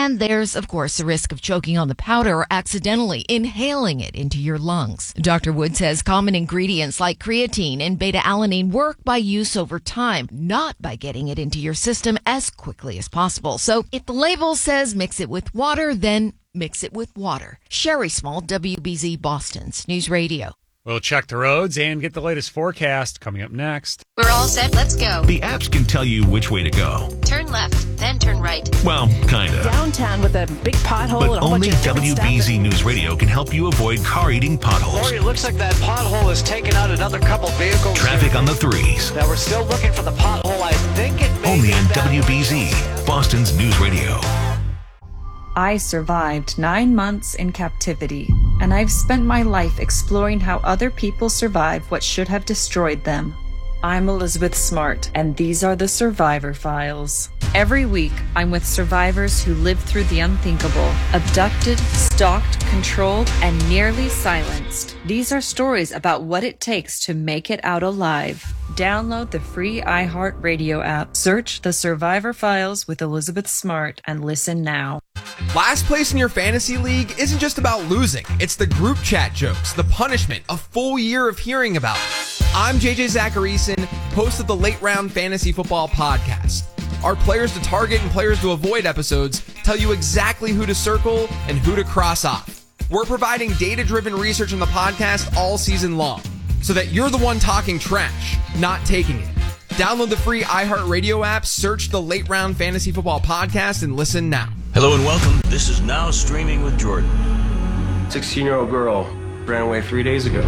And there's, of course, the risk of choking on the powder or accidentally inhaling it into your lungs. Dr. Wood says common ingredients like creatine and beta-alanine work by use over time, not by getting it into your system as quickly as possible. So if the label says mix it with water, then mix it with water. Sherry Small, WBZ Boston's News Radio. We'll check the roads and get the latest forecast coming up next. We're all set. Let's go. The apps can tell you which way to go. Turn left, then turn right. Well, kind of. Downtown with a big pothole and a whole only bunch of WBZ News Radio can help you avoid car-eating potholes. Lori, it looks like that pothole has taken out another couple vehicles. Traffic on the threes. Now, we're still looking for the pothole. I think it may Only be on that WBZ, Boston's News Radio. I survived 9 months in captivity, and I've spent my life exploring how other people survive what should have destroyed them. I'm Elizabeth Smart, and these are the Survivor Files. Every week, I'm with survivors who lived through the unthinkable, abducted, stalked, controlled, and nearly silenced. These are stories about what it takes to make it out alive. Download the free iHeartRadio app, search The Survivor Files with Elizabeth Smart, and listen now. Last place in your fantasy league isn't just about losing. It's the group chat jokes, the punishment, a full year of hearing about it. I'm JJ Zacharyson, host of the Late Round Fantasy Football Podcast. Our players to target and players to avoid episodes tell you exactly who to circle and who to cross off. We're providing data-driven research on the podcast all season long, so that you're the one talking trash, not taking it. Download the free iHeartRadio app, search the Late Round Fantasy Football Podcast, and listen now. Hello and welcome. This is Now Streaming with Jordan. 16-year-old girl ran away 3 days ago.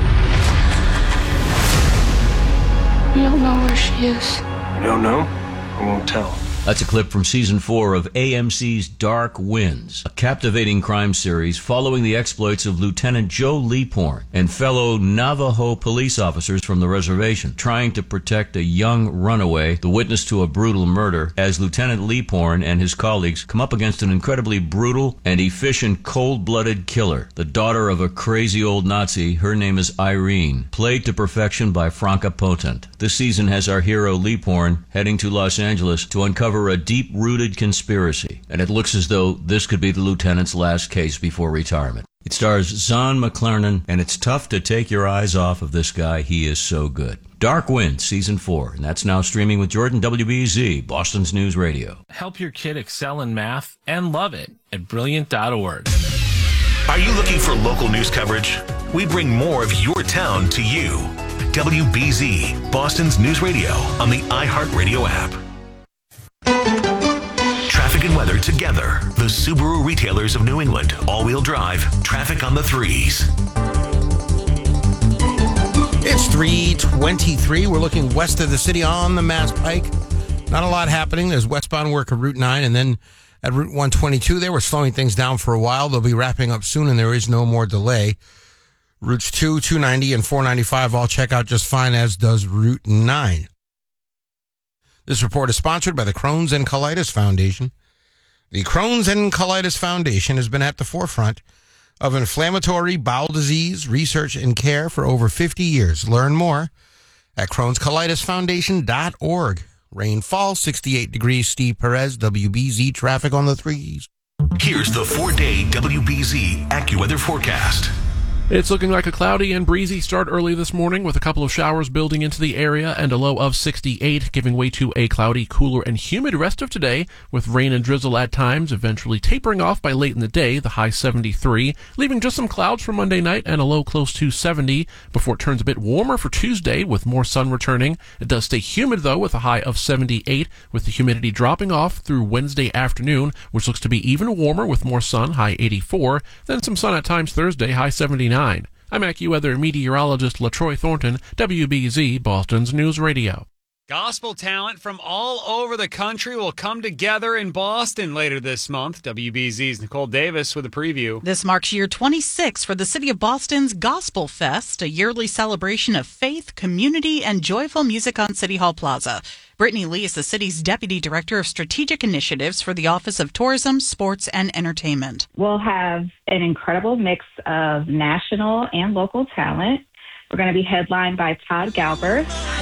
We don't know where she is. You don't know? I won't tell. That's a clip from Season 4 of AMC's Dark Winds, a captivating crime series following the exploits of Lieutenant Joe Leaphorn and fellow Navajo police officers from the reservation, trying to protect a young runaway, the witness to a brutal murder, as Lieutenant Leaphorn and his colleagues come up against an incredibly brutal and efficient cold-blooded killer. The daughter of a crazy old Nazi, her name is Irene, played to perfection by Franca Potent. This season has our hero Leaphorn heading to Los Angeles to uncover a deep-rooted conspiracy, and it looks as though this could be the lieutenant's last case before retirement. It stars Zahn McClarnon, and it's tough to take your eyes off of this guy. He is so good. Dark Wind, Season 4, and that's Now Streaming with Jordan, WBZ, Boston's News Radio. Help your kid excel in math and love it at Brilliant.org. Are you looking for local news coverage? We bring more of your town to you. WBZ, Boston's News Radio on the iHeartRadio app. Traffic and weather together. The Subaru retailers of New England. All-wheel drive. Traffic on the threes. It's 3:23. We're looking west of the city on the Mass Pike. Not a lot happening. There's westbound work of Route 9, and then at Route 122, they were slowing things down for a while. They'll be wrapping up soon, and there is no more delay. Routes 2, 290, and 495 all check out just fine, as does Route 9. This report is sponsored by the Crohn's and Colitis Foundation. The Crohn's and Colitis Foundation has been at the forefront of inflammatory bowel disease research and care for over 50 years. Learn more at Crohn'sColitisFoundation.org. Rainfall, 68 degrees. Steve Perez, WBZ, traffic on the threes. Here's the 4-day WBZ AccuWeather forecast. It's looking like a cloudy and breezy start early this morning with a couple of showers building into the area and a low of 68, giving way to a cloudy, cooler, and humid rest of today with rain and drizzle at times, eventually tapering off by late in the day, the high 73, leaving just some clouds for Monday night and a low close to 70 before it turns a bit warmer for Tuesday with more sun returning. It does stay humid, though, with a high of 78, with the humidity dropping off through Wednesday afternoon, which looks to be even warmer with more sun, high 84, then some sun at times Thursday, high 79. I'm AccuWeather meteorologist LaTroy Thornton, WBZ, Boston's News Radio. Gospel talent from all over the country will come together in Boston later this month. WBZ's Nicole Davis with a preview. This marks year 26 for the City of Boston's Gospel Fest, a yearly celebration of faith, community, and joyful music on City Hall Plaza. Brittany Lee is the city's Deputy Director of Strategic Initiatives for the Office of Tourism, Sports, and Entertainment. We'll have an incredible mix of national and local talent. We're going to be headlined by Todd Galbraith.